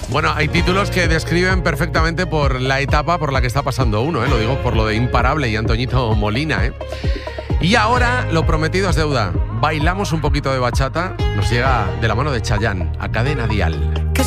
Bueno, hay títulos que describen perfectamente por la etapa por la que está pasando uno, ¿eh? Lo digo por lo de Imparable y Antoñito Molina, ¿eh? Y ahora, lo prometido es deuda. Bailamos un poquito de bachata, nos llega de la mano de Chayanne, a Cadena Dial.